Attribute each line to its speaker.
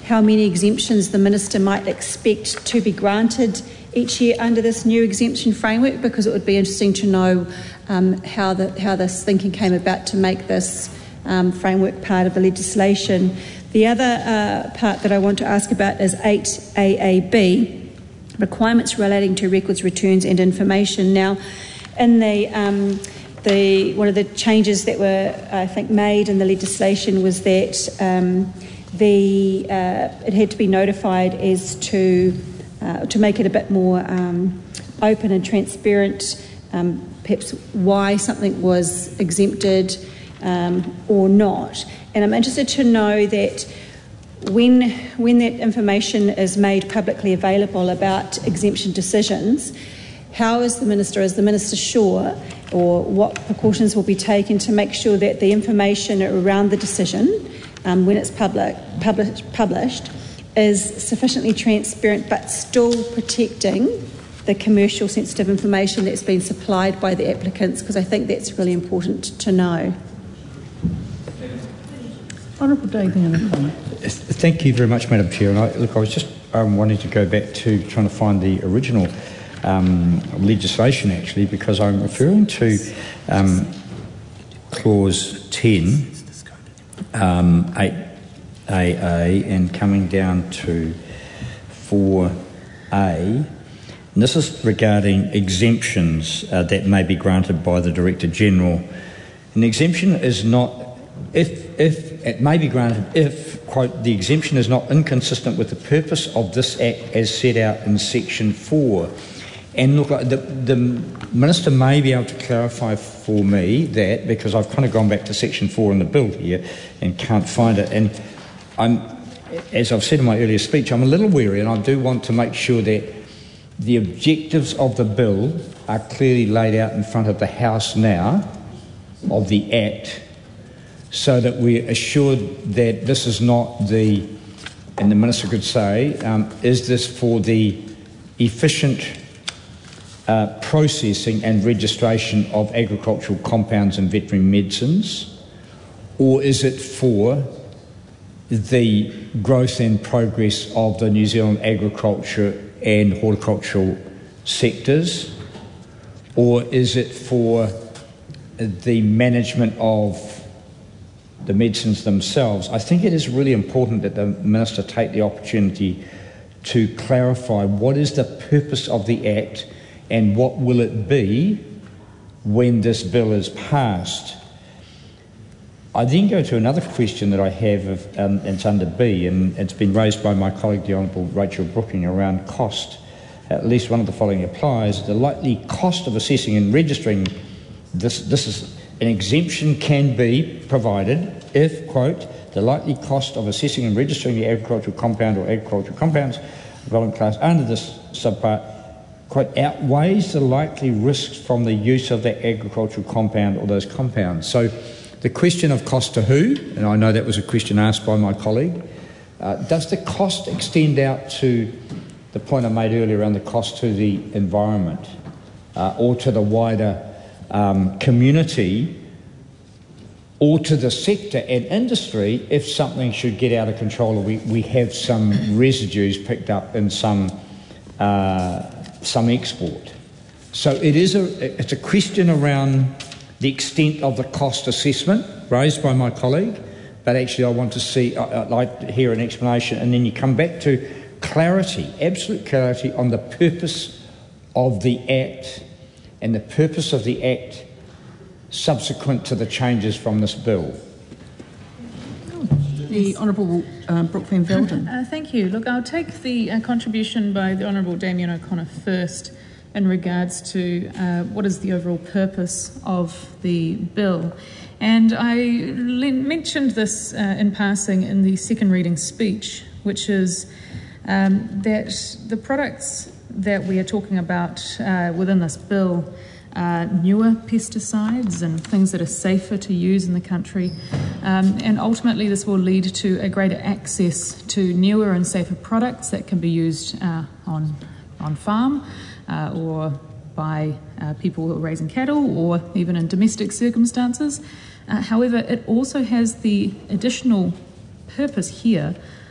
Speaker 1: how many exemptions the Minister might expect to be granted each year under this new exemption framework, because it would be interesting to know how this thinking came about to make this framework part of the legislation. The other part that I want to ask about is 8AAB, requirements relating to records, returns and information. Now, in one of the changes that were, I think, made in the legislation was that it had to be notified as to make it a bit more open and transparent, perhaps why something was exempted or not. And I'm interested to know that when that information is made publicly available about exemption decisions, how is the Minister sure, or what precautions will be taken to make sure that the information around the decision, when it's published, is sufficiently transparent but still protecting the commercial sensitive information that's been supplied by the applicants, because I think that's really important to know.
Speaker 2: Honourable Damien O'Connor.
Speaker 3: Thank you very much, Madam Chair. And I was just wanting to go back to trying to find the original legislation, actually, because I'm referring to clause 10, 8AA, and coming down to 4A. And this is regarding exemptions that may be granted by the Director General. An exemption is not, if it may be granted if, quote, the exemption is not inconsistent with the purpose of this Act as set out in Section 4. And look, the Minister may be able to clarify for me that, because I've kind of gone back to Section 4 in the bill here and can't find it. And as I've said in my earlier speech, I'm a little wary, and I do want to make sure that the objectives of the bill are clearly laid out in front of the House now, of the Act, so that we're assured that this is not and the Minister could say, is this for the efficient processing and registration of agricultural compounds and veterinary medicines, or is it for the growth and progress of the New Zealand agriculture and horticultural sectors, or is it for the management of the medicines themselves? I think it is really important that the Minister take the opportunity to clarify what is the purpose of the Act and what will it be when this bill is passed. I then go to another question that I have, it's under B, and it's been raised by my colleague, the Honourable Rachel Brooking, around cost. At least one of the following applies. The likely cost of assessing and registering this is an exemption can be provided if, quote, the likely cost of assessing and registering the agricultural compound or agricultural compounds relevant class under this subpart, quote, outweighs the likely risks from the use of that agricultural compound or those compounds. So the question of cost to who, and I know that was a question asked by my colleague, does the cost extend out to the point I made earlier around the cost to the environment or to the wider community, or to the sector and industry if something should get out of control, or we have some residues picked up in some export. So it's a question around the extent of the cost assessment raised by my colleague, but actually I want to see, I'd like to hear an explanation, and then you come back to clarity, absolute clarity on the purpose of the Act and the purpose of the Act subsequent to the changes from this bill.
Speaker 2: The Honourable Brooke Van Velden.
Speaker 4: Thank you. Look, I'll take the contribution by the Honourable Damien O'Connor first in regards to what is the overall purpose of the bill. And I mentioned this in passing in the second reading speech, which is that the products that we are talking about within this bill newer pesticides and things that are safer to use in the country, and ultimately this will lead to a greater access to newer and safer products that can be used on farm or by people who are raising cattle or even in domestic circumstances. However, it also has the additional purpose here